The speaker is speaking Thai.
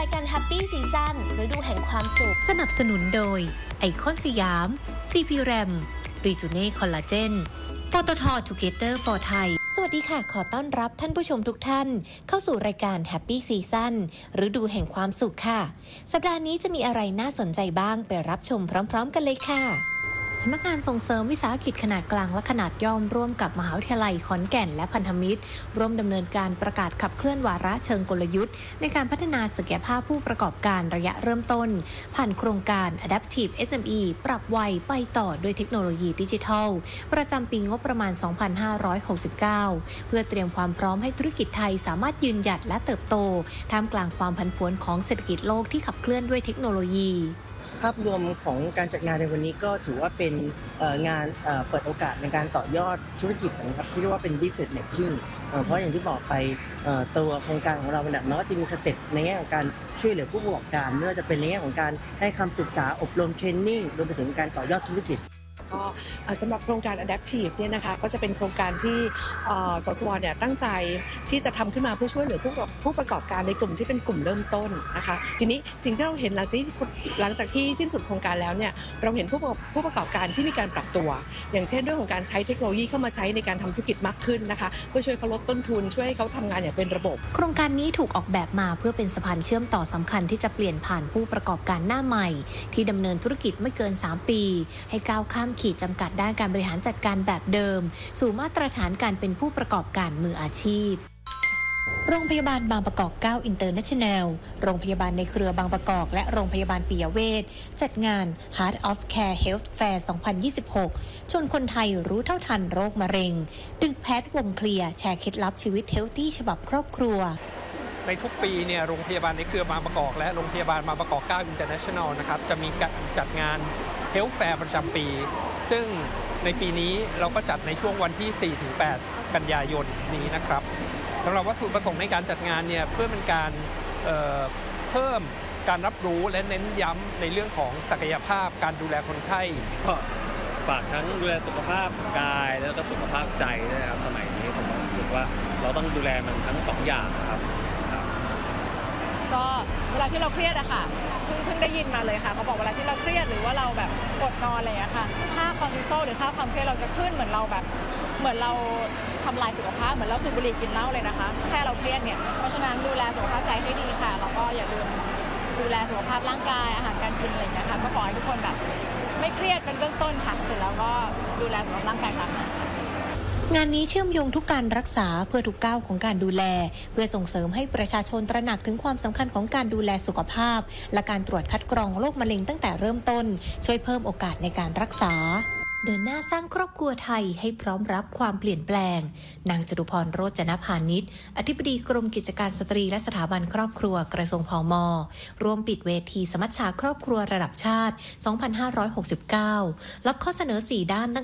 ายการ Happy Season ฤดูแห่งความสุขสนับสนุนโดยไอคอนสยาม CP RAM รีจูเน่คอลลาเจนปตท. Together for Thai สวัสดีค่ะขอต้อนรับท่านผู้ชมทุกท่านเข้าสู่รายการ Happy Season ฤดูแห่งความสุขค่ะสัปดาห์นี้จะมีอะไรน่าสนใจบ้างไปรับชมพร้อมๆกันเลยค่ะสำนักงานส่งเสริมวิสาหกิจขนาดกลางและขนาดย่อมร่วมกับมหาวิทยาลัยขอนแก่นและพันธมิตรร่วมดำเนินการประกาศขับเคลื่อนวาระเชิงกลยุทธ์ในการพัฒนาศักยภาพผู้ประกอบการระยะเริ่มต้นผ่านโครงการ Adaptive SME ปรับไวไปต่อด้วยเทคโนโลยีดิจิทัลประจำปีงบประมาณ 2569 เพื่อเตรียมความพร้อมให้ธุรกิจไทยสามารถยืนหยัดและเติบโตท่ามกลางความผันผวนของเศรษฐกิจโลกที่ขับเคลื่อนด้วยเทคโนโลยีภาพรวมของการจัดงานในวันนี้ก็ถือว่าเป็นงานเปิดโอกาสในการต่อยอดธุรกิจนะครับที่เรียกว่าเป็น business matching เพราะอย่างที่บอกไปตัวโครงการของเราเนี่ยมันก็จะมีสเต็ปในแง่ของการช่วยเหลือผู้ประกอบการไม่ว่าจะเป็นในแง่ของการให้คำปรึกษาอบรมเทรนนิ่งรวมไปถึงการต่อยอดธุรกิจก็สำหรับโครงการ Adaptive เนี่ยนะคะก็จะเป็นโครงการที่สสวเนี่ยตั้งใจที่จะทำขึ้นมาเพื่อช่วยเหลือผู้ประกอบการในกลุ่มที่เป็นกลุ่มเริ่มต้นนะคะทีนี้สิ่งที่เราเห็นหลังจากที่สิ้นสุดโครงการแล้วเนี่ยเราเห็นผู้ประกอบการที่มีการปรับตัวอย่างเช่นเรื่องของการใช้เทคโนโลยีเข้ามาใช้ในการทำธุรกิจมากขึ้นนะคะเพื่อช่วยเขาลดต้นทุนช่วยให้เขาทำงานอย่างเป็นระบบโครงการนี้ถูกออกแบบมาเพื่อเป็นสะพานเชื่อมต่อสำคัญที่จะเปลี่ยนผ่านผู้ประกอบการหน้าใหม่ที่ดำเนินธุรกิจไม่เกิน3ปีให้ก้าวข้ามขีดจำกัดด้านการบริหารจัดการแบบเดิมสู่มาตรฐานการเป็นผู้ประกอบการมืออาชีพโรงพยาบาลบางประกอบ9 International โรงพยาบาลในเครือบางประกอบและโรงพยาบาลปิยเวชจัดงาน Heart of Care Health Fair 2026ชวนคนไทยรู้เท่าทันโรคมะเร็งดึงแพทย์วงเคลียร์แชร์เคล็ดลับชีวิตเฮลตี้ฉบับครอบครัวในทุกปีเนี่ยโรงพยาบาลในเครือบางประกอบและโรงพยาบาลบางประกอบ9 International นะครับจะมีการจัดงาน Health Fair ประจำปีซึ่งในปีนี้เราก็จัดในช่วงวันที่ 4-8 กันยายนนี้นะครับสำหรับวัตถุประสงค์ในการจัดงานเนี่ยเพื่อเป็นการเพิ่มการรับรู้และเน้นย้ำในเรื่องของศักยภาพการดูแลคนไข้ก็ฝากทั้งดูแลสุขภาพกายแล้วก็สุขภาพใจด้วยครับสมัยนี้ผมรู้สึกว่าเราต้องดูแลมันทั้งสองอย่างครับก็เวลาที่เราเครียดอะค่ะเพิ่งได้ยินมาเลยค่ะเขาบอกเวลาที่เราเครียดหรือว่าเราแบบอดนอนอะไรอะค่ะค่าคอร์ติซอลหรือค่าความเครียดเราจะขึ้นเหมือนเราทำลายสุขภาพเหมือนเราสูบบุหรี่กินเหล้าเลยนะคะแค่เราเครียดเนี่ยเพราะฉะนั้นดูแลสุขภาพใจให้ดีค่ะแล้วก็อย่าลืมดูแลสุขภาพร่างกายอาหารการกินอะไรอย่างเงี้ยค่ะก็ขอให้ทุกคนแบบไม่เครียดเป็นเบื้องต้นค่ะเสร็จแล้วก็ดูแลสุขภาพร่างกายตามนั้นงานนี้เชื่อมโยงทุกการรักษาเพื่อทุกก้าวของการดูแลเพื่อส่งเสริมให้ประชาชนตระหนักถึงความสำคัญของการดูแลสุขภาพและการตรวจคัดกรองโรคมะเร็งตั้งแต่เริ่มต้นช่วยเพิ่มโอกาสในการรักษาเดินหน้าสร้างครอบครัวไทยให้พร้อมรับความเปลี่ยนแปลงนางจตุพรโรจนพานิชอธิบดีกรมกิจการสตรีและสถาบันครอบครัวกระทรวงพม.ร่วมปิดเวทีสมัชชาครอบครัวระดับชาติ 2569 รับข้อเสนอ4 ด้าน